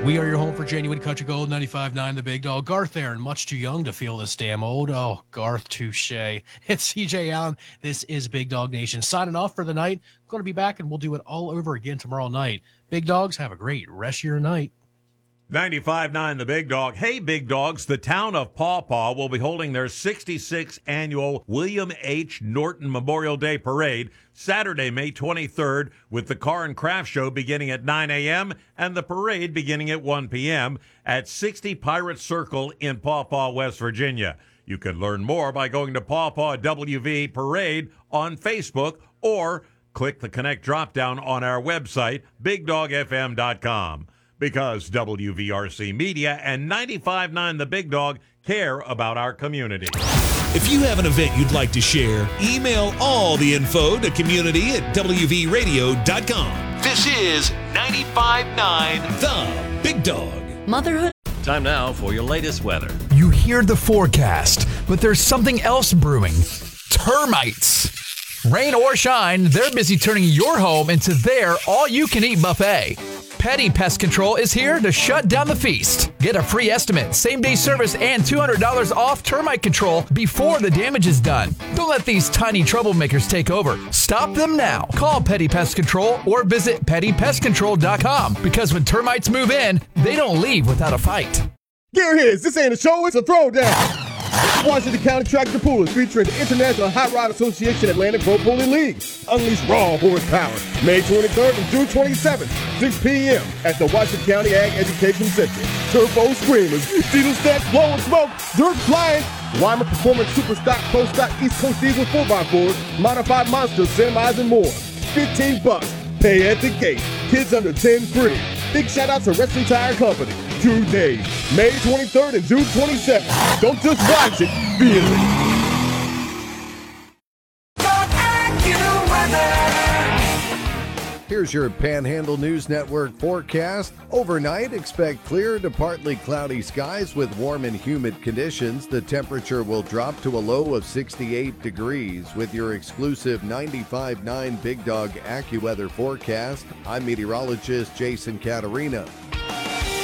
We are your home for genuine country gold, 95.9 The Big Dog. Garth Aaron, much too young to feel this damn old. Oh, Garth, touche. It's CJ Allen. This is Big Dog Nation. Signing off for the night. Going to be back, and we'll do it all over again tomorrow night. Big Dogs, have a great rest of your night. 95.9 The Big Dog. Hey, Big Dogs, the town of Paw Paw will be holding their 66th annual William H. Norton Memorial Day Parade Saturday, May 23rd, with the Car and Craft Show beginning at 9 a.m. and the parade beginning at 1 p.m. at 60 Pirate Circle in Paw Paw, West Virginia. You can learn more by going to Paw Paw WV Parade on Facebook or click the Connect drop-down on our website, BigDogFM.com. Because WVRC Media and 95.9 The Big Dog care about our community. If you have an event you'd like to share, email all the info to community@wvradio.com. This is 95.9 The Big Dog. Motherhood. Time now for your latest weather. You hear the forecast, but there's something else brewing. Termites. Rain or shine, they're busy turning your home into their all-you-can-eat buffet. Petty Pest Control is here to shut down the feast. Get a free estimate, same-day service, and $200 off termite control before the damage is done. Don't let these tiny troublemakers take over. Stop them now. Call Petty Pest Control or visit pettypestcontrol.com, because when termites move in, they don't leave without a fight. Gearheads, this ain't a show, it's a throwdown. Washington County Tractor Pull is featuring the International Hot Rod Association Atlantic Pro Pulling League. Unleash raw horsepower. May 23rd and June 27th, 6 p.m. at the Washington County Ag Education Center. Turbo Screamers, diesel stacks blowing smoke, dirt flying, Wyman Performance Super Stock, Pro Stock, East Coast Diesel 4x4s, modified monsters, semis, and more. $15. Pay at the gate. Kids under 10 free. Big shout out to Wrestling Tire Company. 2 days, May 23rd and June 27th. Don't just watch it, feel it. Here's your Panhandle News Network forecast. Overnight, expect clear to partly cloudy skies with warm and humid conditions. The temperature will drop to a low of 68 degrees. With your exclusive 95.9 Big Dog AccuWeather forecast, I'm meteorologist Jason Caterina.